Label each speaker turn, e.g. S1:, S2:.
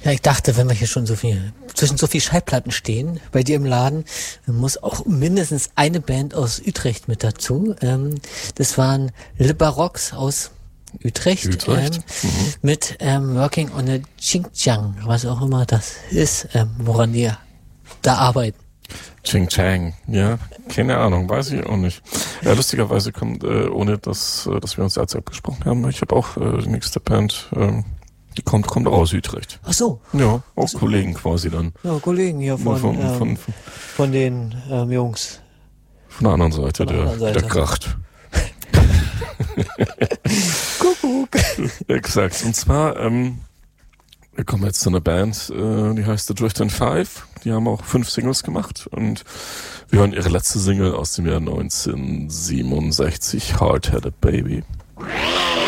S1: Ja, ich dachte, wenn wir hier schon zwischen so viel Schallplatten stehen, bei dir im Laden, dann muss auch mindestens eine Band aus Utrecht mit dazu. Das waren Le Baroques aus Utrecht. Mit Working on a Xinjiang, was auch immer das ist, woran die da arbeiten.
S2: Xinjiang, ja, keine Ahnung, weiß ich auch nicht. Ja, lustigerweise kommt, ohne dass wir uns dazu abgesprochen haben, ich habe auch die nächste Band, die kommt auch aus Utrecht.
S1: Ach so.
S2: Ja, auch so. Kollegen quasi dann.
S1: Ja, Kollegen hier von den Jungs.
S2: Von der anderen Seite, der Gracht.
S1: Kuckuck.
S2: Exakt. Und zwar, wir kommen jetzt zu einer Band, die heißt The Drift and Five. Die haben auch 5 Singles gemacht und wir hören ihre letzte Single aus dem Jahr 1967, Hard-Headed Baby.